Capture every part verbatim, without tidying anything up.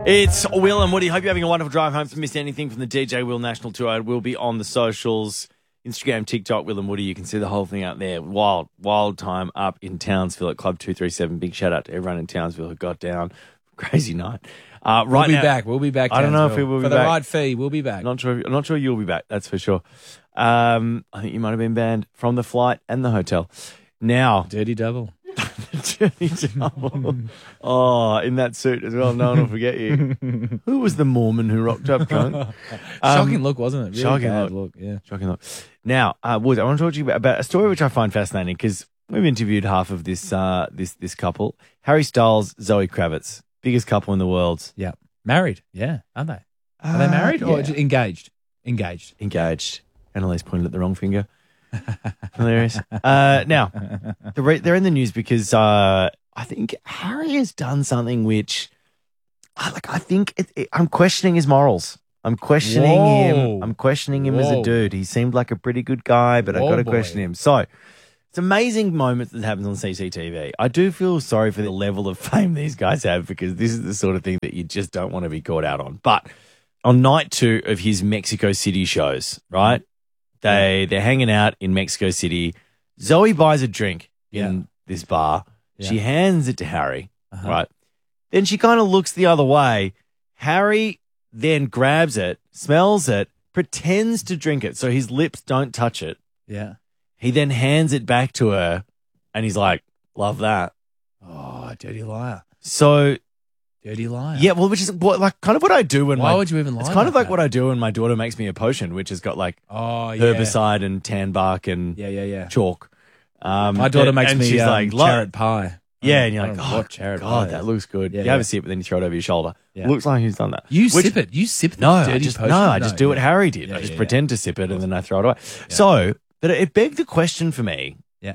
It's Will and Woody. Hope you're having a wonderful drive home. If you missed anything from the D J Will National Tour, it will be on the socials, Instagram, TikTok, Will and Woody. You can see the whole thing out there. Wild, wild time up in Townsville at Club two three seven. Big shout out to everyone in Townsville who got down. Crazy night. Uh, right we'll be now, back. We'll be back. I don't know if we will be for back. the right fee. We'll be back. Not sure. If, not sure you'll be back. That's for sure. Um, I think you might have been banned from the flight and the hotel. Now, dirty double. dirty double. Oh, in that suit as well. No one will forget you. Who was the Mormon who rocked up, cunt? Um, shocking look, wasn't it? Really shocking bad look. look. Yeah. Shocking look. Now, uh, Woods, I want to talk to you about, about a story which I find fascinating because we've interviewed half of this uh, this this couple. Harry Styles, Zoe Kravitz, biggest couple in the world. Yeah. Married. Yeah. Aren't they? Are Uh, they married or yeah. just engaged? Engaged. Engaged. Annalise pointed at the wrong finger. Hilarious. Uh, now, the re- they're in the news because uh, I think Harry has done something which, I like. I think it, it, I'm questioning his morals. I'm questioning Whoa. him. I'm questioning him as a Whoa. dude. He seemed like a pretty good guy, but I Whoa, got to boy. question him. So, it's an amazing moment that happens on C C T V. I do feel sorry for the level of fame these guys have because this is the sort of thing that you just don't want to be caught out on. But on night two of his Mexico City shows, right? They, they're hanging out in Mexico City. Zoe buys a drink in Yeah. this bar. Yeah. She hands it to Harry, Uh-huh. right? Then she kind of looks the other way. Harry then grabs it, smells it, pretends to drink it so his lips don't touch it. Yeah. He then hands it back to her and he's like, love that. Oh, dirty liar. So, Dirty liar. yeah, well, which is what, like kind of what I do when Why my, would you even lie it's kind of like like that? what I do when my daughter makes me a potion, which has got like Oh, yeah. herbicide and tan bark and Yeah, yeah, yeah. chalk. Um, My daughter and- makes and me she's um, like, "Love-" carrot pie. Yeah, I and you're don't like, know oh, what carrot God, pie that is. looks good. Yeah, you have yeah. a sip, but then you throw it over your shoulder. Yeah. Looks like he's done that. You Which- sip it. You sip the No, I dirty just, potion. no, I just do yeah. what Harry did. Yeah, I just yeah, pretend to sip it and then I throw it away. So, but it begged the question for me. Yeah.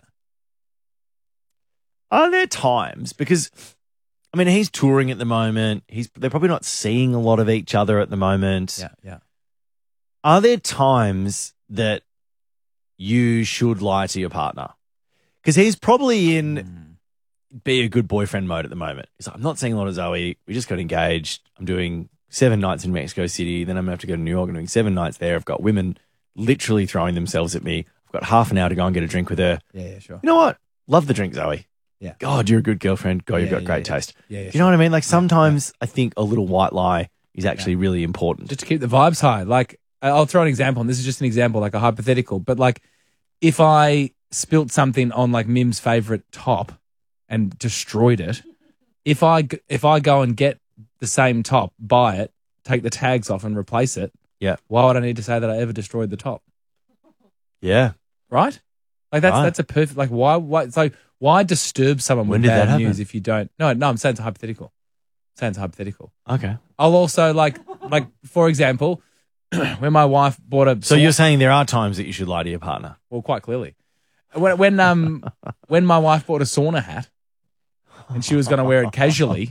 Are there times, because, I mean, he's touring at the moment. He's They're probably not seeing a lot of each other at the moment. Yeah, yeah. Are there times that you should lie to your partner? Because he's probably in Mm. be a good boyfriend mode at the moment. He's like, I'm not seeing a lot of Zoe. We just got engaged. I'm doing seven nights in Mexico City. Then I'm going to have to go to New York. I'm doing seven nights there. I've got women literally throwing themselves at me. I've got half an hour to go and get a drink with her. Yeah, yeah, sure. You know what? Love the drink, Zoe. Yeah. God, you're a good girlfriend. God, you've Yeah, got yeah, great yeah. taste. Yeah, yeah, you know what I mean? Like sometimes I think a little white lie is actually really important. Just to keep the vibes high. Like, I'll throw an example, and this is just an example, like a hypothetical, but like if I spilt something on like Mim's favorite top and destroyed it, if I, g- if I go and get the same top, buy it, take the tags off and replace it, Yeah. why would I need to say that I ever destroyed the top? Yeah. Right? Like that's Right. that's a perfect, like why, why, it's like, why disturb someone When with did that bad happen? news if you don't? No, no, I'm saying it's hypothetical. I'm saying it's hypothetical. Okay. I'll also like, like for example, when my wife bought a So you're saying there are times that you should lie to your partner? well, quite clearly, when when um when my wife bought a sauna hat and she was going to wear it casually.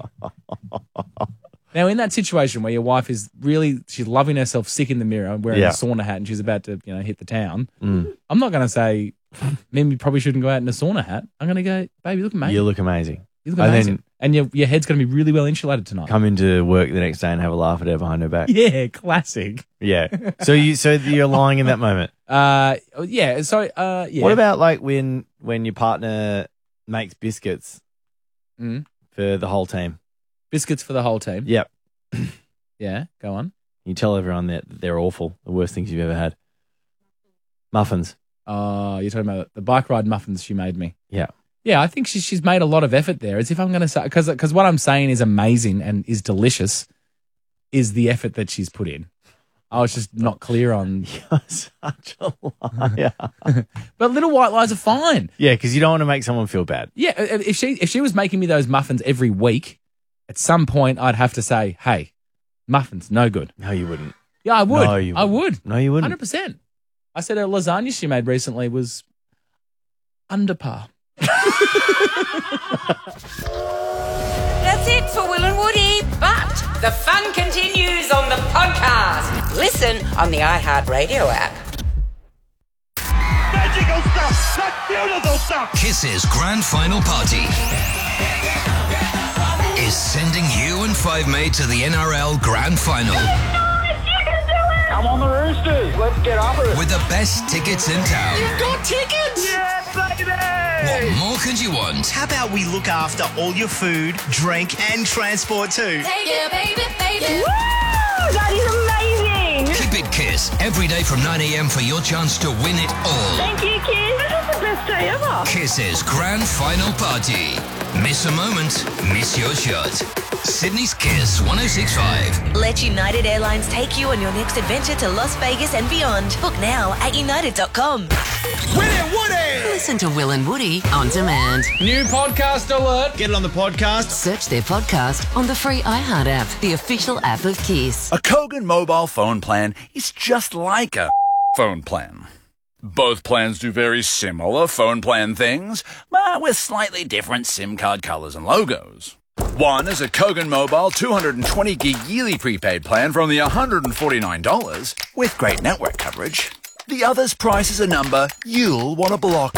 Now, in that situation where your wife is really she's loving herself sick in the mirror wearing Yeah. a sauna hat and she's about to you know hit the town, Mm. I'm not going to say, "Mim, you probably shouldn't go out in a sauna hat." I'm going to go, "Baby, you look amazing. You look amazing. You look and amazing, then- and your your head's going to be really well insulated tonight." Come into work the next day and have a laugh at her behind her back. Yeah, classic. Yeah. So you so you're lying in that moment. Uh, yeah. So, uh, yeah. What about like when when your partner makes biscuits Mm. for the whole team? biscuits for the whole team? Yep. Yeah, go on. You tell everyone that they're awful, the worst things you've ever had. Muffins. Oh, you're talking about the bike ride muffins she made me. Yeah. Yeah, I think she's she's made a lot of effort there. As if I'm going to say because because what I'm saying is amazing and is delicious, is the effort that she's put in. I was just not clear on. You're such a liar. But little white lies are fine. Yeah, because you don't want to make someone feel bad. Yeah, if she if she was making me those muffins every week, at some point I'd have to say, "Hey, muffins, no good." No, you wouldn't. Yeah, I would. No, you I wouldn't. would. No, you wouldn't. Hundred percent. I said her lasagna she made recently was under par. That's it for Will and Woody, but the fun continues on the podcast. Listen on the iHeartRadio app. Magical stuff! That's beautiful stuff! Kiss's grand final party is is sending you and Five Mate to the N R L Grand Final. Come on the Roosters, let's get after it. With the best tickets in town. You've got tickets? Yeah, baby! What more could you want? How about we look after all your food, drink and transport too? Take it, baby, baby. Woo! That is amazing! Keep it Kiss every day from nine a.m. for your chance to win it all. Thank you, Kiss. This is the best day ever. Kiss's Grand Final Party. Miss a moment, miss your shot. Sydney's Kiss one oh six point five. Let United Airlines take you on your next adventure to Las Vegas and beyond. Book now at united dot com. Willie Woody! Listen to Will and Woody on demand. New podcast alert. Get it on the podcast. Search their podcast on the free iHeart app, the official app of Kiss. A Kogan mobile phone plan is just like a phone plan. Both plans do very similar phone plan things, but with slightly different SIM card colours and logos. One is a Kogan Mobile two hundred twenty gig yearly prepaid plan for only one hundred forty-nine dollars with great network coverage. The other's price is a number you'll want to block.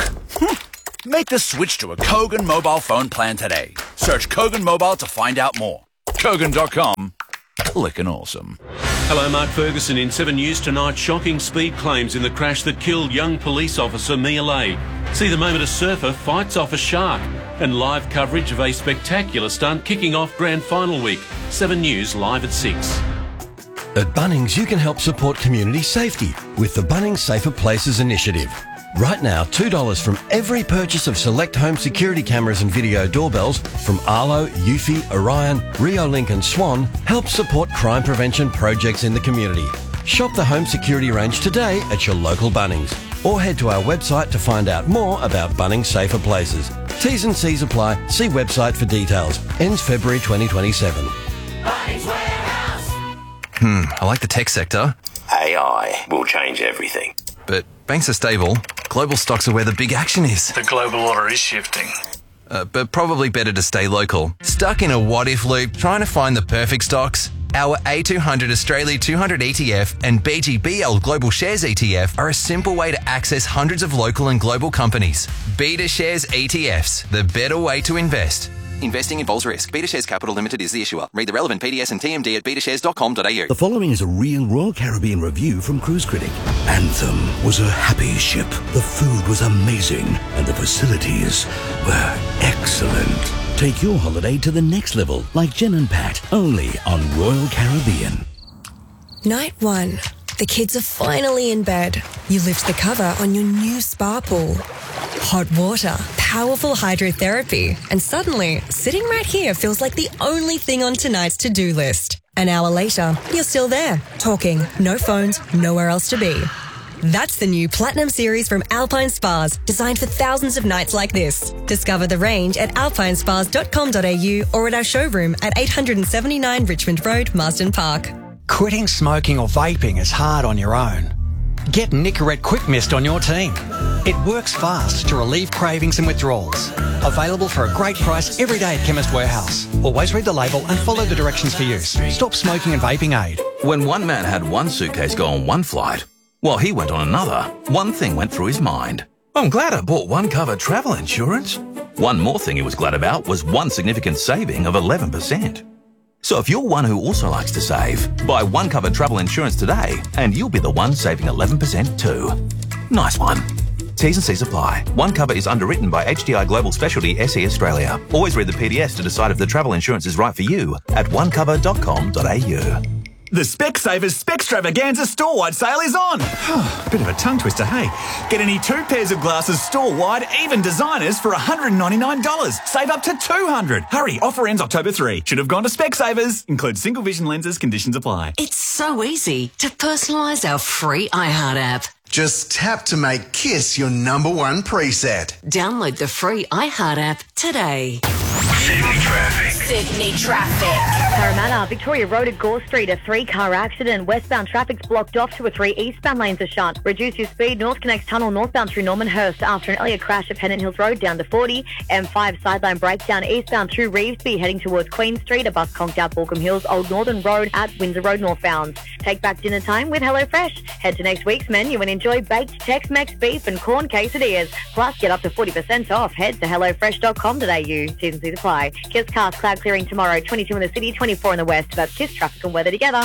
Make the switch to a Kogan mobile phone plan today. Search Kogan Mobile to find out more. Kogan dot com. Lickin' awesome. Hello, Mark Ferguson in seven News tonight. Shocking speed claims in the crash that killed young police officer Mia Lay. See the moment a surfer fights off a shark. And live coverage of a spectacular stunt kicking off Grand Final week. seven News live at six. At Bunnings, you can help support community safety with the Bunnings Safer Places initiative. Right now, two dollars from every purchase of select home security cameras and video doorbells from Arlo, Eufy, Orion, Reolink and Swan helps support crime prevention projects in the community. Shop the home security range today at your local Bunnings or head to our website to find out more about Bunnings Safer Places. T's and C's apply. See website for details. Ends February twenty twenty-seven. Bunnings Warehouse. Hmm, I like the tech sector. A I will change everything. But banks are stable. Global stocks are where the big action is. The global order is shifting. Uh, but probably better to stay local. Stuck in a what-if loop trying to find the perfect stocks? Our A two hundred Australia two hundred E T F and B G B L Global Shares E T F are a simple way to access hundreds of local and global companies. Beta Shares E T Fs, the better way to invest. Investing involves risk. Beta Shares Capital Limited is the issuer. Read the relevant P D S and T M D at beta shares dot com dot a u. The following is a real Royal Caribbean review from Cruise Critic. Anthem was a happy ship. The food was amazing and the facilities were excellent. Take your holiday to the next level like Jen and Pat, only on Royal Caribbean. Night one. The kids are finally in bed. You lift the cover on your new spa pool. Hot water, powerful hydrotherapy, and suddenly, sitting right here feels like the only thing on tonight's to-do list. An hour later, you're still there, talking, no phones, nowhere else to be. That's the new Platinum Series from Alpine Spas, designed for thousands of nights like this. Discover the range at alpine spas dot com dot a u or at our showroom at eight seventy-nine Richmond Road, Marsden Park. Quitting smoking or vaping is hard on your own. Get Nicorette Quick Mist on your team. It works fast to relieve cravings and withdrawals. Available for a great price every day at Chemist Warehouse. Always read the label and follow the directions for use. Stop smoking and vaping aid. When one man had one suitcase go on one flight, while he went on another, one thing went through his mind. I'm glad I bought one cover travel insurance. One more thing he was glad about was one significant saving of eleven percent. So if you're one who also likes to save, buy one cover travel insurance today and you'll be the one saving eleven percent too. Nice one. T's and C's apply. One cover is underwritten by H D I Global Specialty S E Australia. Always read the P D S to decide if the travel insurance is right for you at one cover dot com dot a u. The Specsavers Spextravaganza store-wide sale is on. Bit of a tongue twister, hey? Get any two pairs of glasses store-wide, even designers, for one hundred ninety-nine dollars. Save up to two hundred dollars. Hurry, offer ends October third. Should have gone to Specsavers. Includes single vision lenses, conditions apply. It's so easy to personalise our free iHeart app. Just tap to make Kiss your number one preset. Download the free iHeart app today. Sydney traffic. Sydney traffic. Parramatta, Victoria Road at Gore Street, a three-car accident. Westbound traffic's blocked off to a three. Eastbound lanes are shut. Reduce your speed. North Connects Tunnel northbound through Normanhurst after an earlier crash at Pennant Hills Road down to forty. M five sideline breakdown eastbound through Revesby heading towards Queen Street. A bus conked out Balcombe Hills Old Northern Road at Windsor Road northbound. Take back dinner time with HelloFresh. Head to next week's menu and enjoy baked Tex-Mex beef and corn quesadillas. Plus, get up to forty percent off. Head to hello fresh dot com dot a u. T's and T apply. Kiss cars cloud clearing tomorrow, twenty-two in the city, twenty-four in the west. That's Kiss traffic and weather together.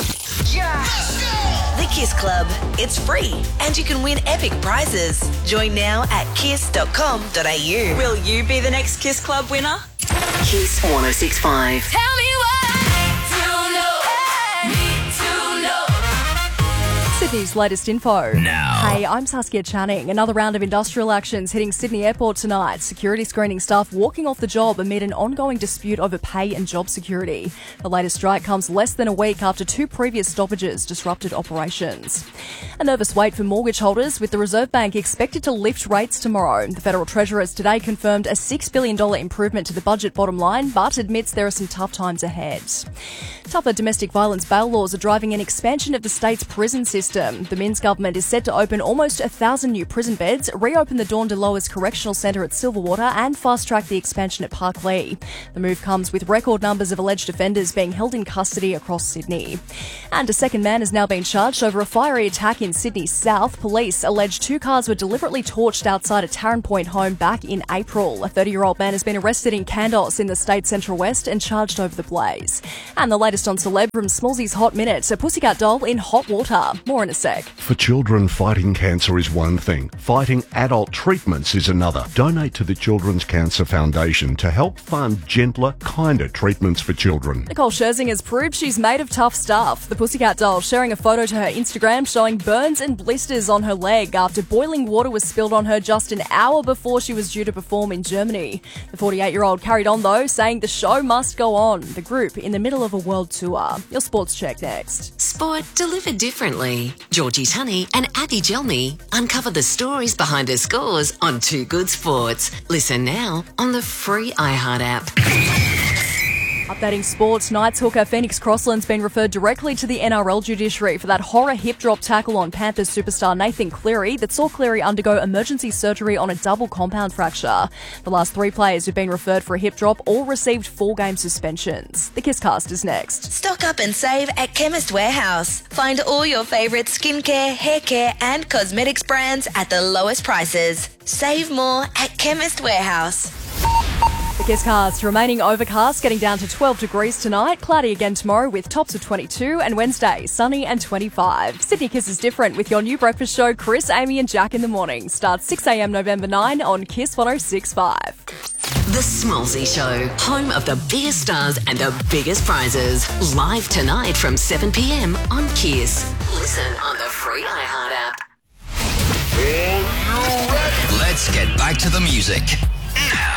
The Kiss Club. It's free and you can win epic prizes. Join now at kiss dot com dot a u. Will you be the next Kiss Club winner? Kiss one oh six point five. Tell me what to know. Need to know. Sydney's latest info. Now. Hey, I'm Saskia Channing. Another round of industrial actions hitting Sydney Airport tonight. Security screening staff walking off the job amid an ongoing dispute over pay and job security. The latest strike comes less than a week after two previous stoppages disrupted operations. A nervous wait for mortgage holders, with the Reserve Bank expected to lift rates tomorrow. The Federal Treasurer has today confirmed a six billion dollars improvement to the budget bottom line, but admits there are some tough times ahead. Tougher domestic violence bail laws are driving an expansion of the state's prison system. The Minns government is set to open almost a thousand new prison beds, reopen the Dawn DeLois Correctional Centre at Silverwater, and fast-track the expansion at Parklee. The move comes with record numbers of alleged offenders being held in custody across Sydney. And a second man has now been charged over a fiery attack in Sydney South. Police allege two cars were deliberately torched outside a Tarrant Point home back in April. A thirty-year-old man has been arrested in Kandos in the state Central West and charged over the blaze. And the latest on celeb from Smallsy's Hot Minute, a pussycat doll in hot water. More in a sec. For children, fighting cancer is one thing. Fighting adult treatments is another. Donate to the Children's Cancer Foundation to help fund gentler, kinder treatments for children. Nicole Scherzinger has proved she's made of tough stuff. The pussycat doll sharing a photo to her Instagram showing burns and blisters on her leg after boiling water was spilled on her just an hour before she was due to perform in Germany. The forty-eight-year-old carried on though, saying the show must go on. The group in the middle of a world tour. Your sports check next. Sport delivered differently. Georgie Tunney and Abby Gelmy uncover the stories behind her scores on Too Good Sports. Listen now on the free iHeart app. Updating sports, Knights hooker Phoenix Crossland's been referred directly to the N R L judiciary for that horror hip drop tackle on Panthers superstar Nathan Cleary that saw Cleary undergo emergency surgery on a double compound fracture. The last three players who've been referred for a hip drop all received four-game suspensions. The Kisscast is next. Stock up and save at Chemist Warehouse. Find all your favourite skincare, hair care and cosmetics brands at the lowest prices. Save more at Chemist Warehouse. The Kisscast remaining overcast, getting down to twelve degrees tonight. Cloudy again tomorrow with tops of twenty-two, and Wednesday sunny and twenty-five. Sydney Kiss is different with your new breakfast show, Chris, Amy and Jack in the morning. Starts six a.m. November ninth on Kiss one oh six point five. The Smallsy Show, home of the biggest stars and the biggest prizes. Live tonight from seven p.m. on Kiss. Listen on the free iHeart app. Let's get back to the music. Now.